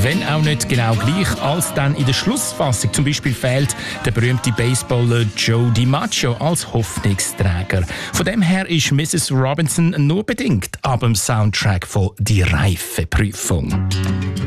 wenn auch nicht genau gleich, als dann in der Schlussfassung zum Beispiel fehlt der berühmte Baseballer Joe DiMaggio als Hoffnungsträger. Von dem her ist Mrs. Robinson nur bedingt ab dem Soundtrack von «Die Reifeprüfung».